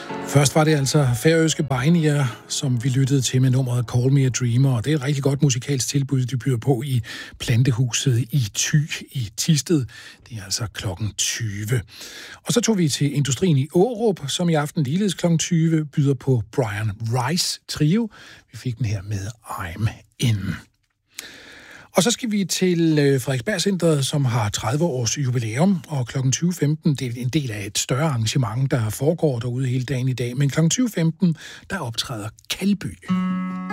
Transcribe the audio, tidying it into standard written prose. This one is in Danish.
Først var det altså færøske Beinir, som vi lyttede til med nummeret Call Me a Dreamer, og det er et rigtig godt musikalsk tilbud, de byder på i Plantehuset i Thy i Thisted. Det er altså klokken 20. Og så tog vi til Industrien i Aarup, som i aften ligeledes klokken 20 byder på Brian Rice Trio. Vi fik den her med I'm In. Og så skal vi til Frederiksberg-centret, som har 30 års jubilæum, og kl. 20.15, det er en del af et større arrangement, der foregår derude hele dagen i dag, men kl. 20.15, der optræder Kalby.